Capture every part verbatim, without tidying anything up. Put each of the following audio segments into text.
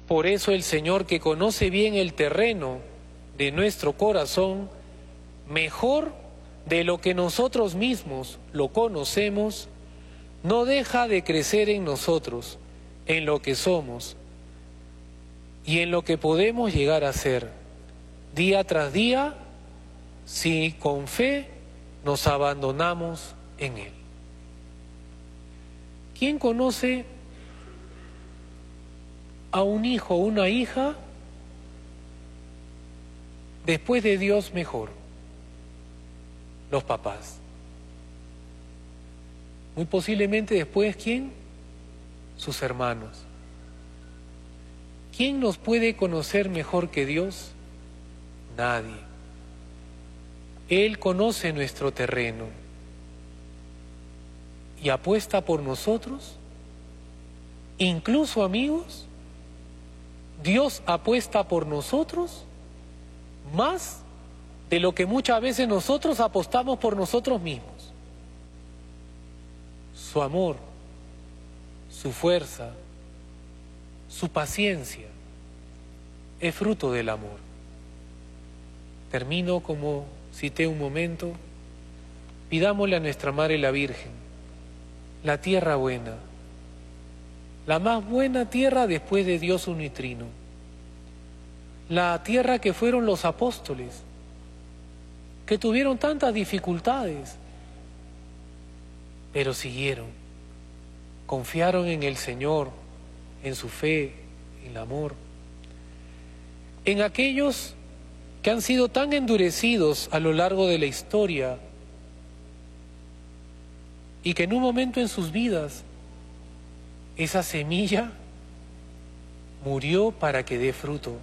Por eso el Señor, que conoce bien el terreno de nuestro corazón, mejor de lo que nosotros mismos lo conocemos, no deja de crecer en nosotros, en lo que somos y en lo que podemos llegar a ser, día tras día, si con fe nos abandonamos en Él. ¿Quién conoce a un hijo o una hija después de Dios mejor? Los papás. Muy posiblemente después, ¿quién? Sus hermanos. ¿Quién nos puede conocer mejor que Dios? Nadie. Él conoce nuestro terreno y apuesta por nosotros. Incluso, amigos, Dios apuesta por nosotros más de lo que muchas veces nosotros apostamos por nosotros mismos. Su amor, su fuerza, su paciencia es fruto del amor. Termino como cité un momento. Pidámosle a nuestra Madre la Virgen la tierra buena, la más buena tierra después de Dios unitrino, la tierra que fueron los apóstoles, que tuvieron tantas dificultades, pero siguieron, confiaron en el Señor, en su fe, en el amor. En aquellos que han sido tan endurecidos a lo largo de la historia y que en un momento en sus vidas esa semilla murió para que dé fruto.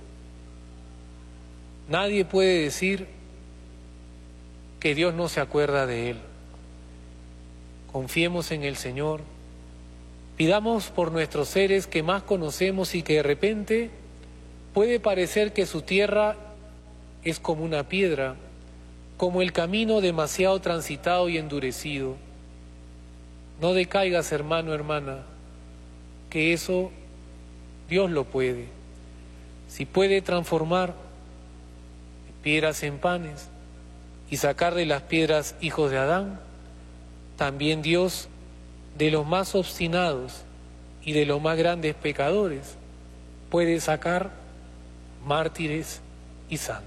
Nadie puede decir que Dios no se acuerda de él. Confiemos en el Señor, pidamos por nuestros seres que más conocemos y que de repente puede parecer que su tierra es como una piedra, como el camino demasiado transitado y endurecido. No decaigas, hermano, hermana, que eso Dios lo puede. Si puede transformar piedras en panes y sacar de las piedras hijos de Adán, también Dios de los más obstinados y de los más grandes pecadores puede sacar mártires y santos.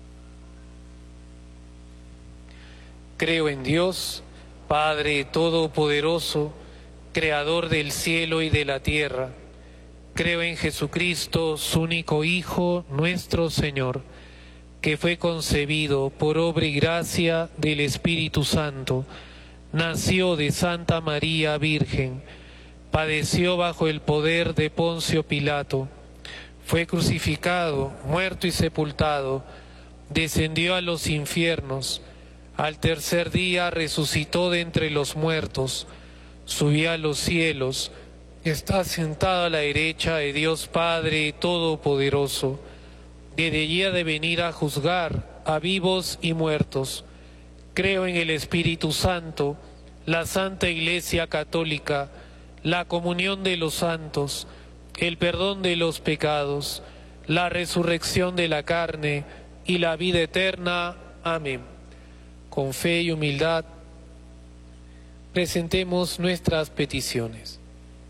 Creo en Dios, Padre Todopoderoso, Creador del cielo y de la tierra. Creo en Jesucristo, su único Hijo, nuestro Señor, que fue concebido por obra y gracia del Espíritu Santo, nació de Santa María Virgen, padeció bajo el poder de Poncio Pilato, fue crucificado, muerto y sepultado, descendió a los infiernos, al tercer día resucitó de entre los muertos, subió a los cielos, está sentado a la derecha de Dios Padre Todopoderoso, desde allí ha de venir a juzgar a vivos y muertos. Creo en el Espíritu Santo, la Santa Iglesia Católica, la comunión de los santos, el perdón de los pecados, la resurrección de la carne y la vida eterna. Amén. Con fe y humildad presentemos nuestras peticiones.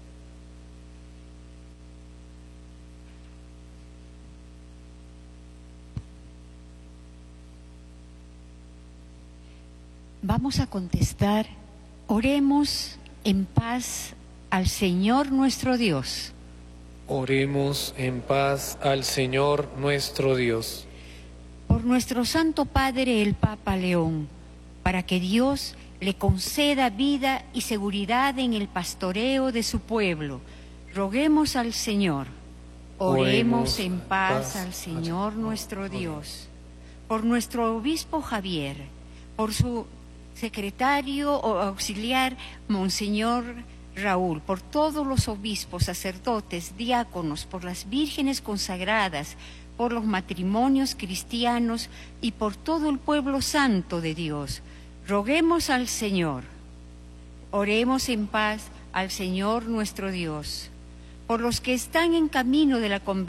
Vamos a contestar, oremos en paz al Señor nuestro Dios. Oremos en paz al Señor nuestro Dios. Por nuestro Santo Padre el Papa León, para que Dios le conceda vida y seguridad en el pastoreo de su pueblo, roguemos al Señor. Oremos en paz al Señor nuestro Dios. Por nuestro obispo Javier, por su secretario o auxiliar Monseñor Raúl, por todos los obispos, sacerdotes, diáconos, por las vírgenes consagradas, por los matrimonios cristianos y por todo el pueblo santo de Dios. Roguemos al Señor. Oremos en paz al Señor nuestro Dios. Por los que están en camino de la conversión,